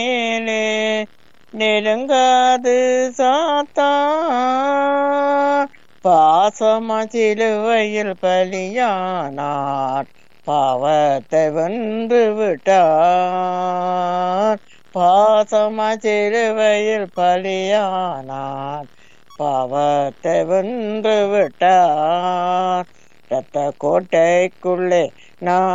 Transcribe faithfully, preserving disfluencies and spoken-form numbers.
மேலே நெருங்காது சாத்தான் பாசமா சிலுவையில் பலியானார் பாவத்தை வென்று விட்டார் பாசமா சிலுவையில் பலியானார் பாவத்தை வென்று விட்டார் ரத்த கோட்டைக்குள்ளே நான்